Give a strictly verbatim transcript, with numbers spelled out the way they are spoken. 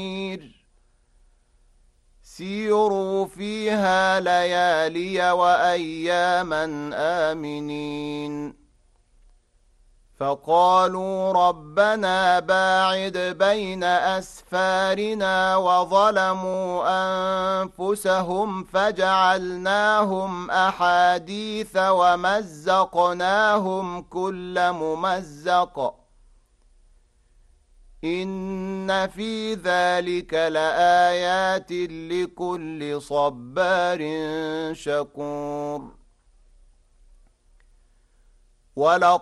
سيروا فيها ليالي وأياما آمنين فقالوا ربنا باعد بين أسفارنا وظلموا أنفسهم فجعلناهم أحاديث ومزقناهم كل ممزق إن في ذلك لآيات لكل صبار شكور. ولقد